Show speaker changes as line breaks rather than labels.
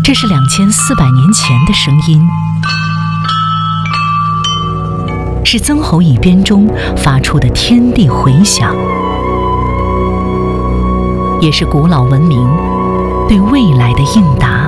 这是2400年前的声音，是曾侯乙编中发出的天地回响，也是古老文明对未来的应答。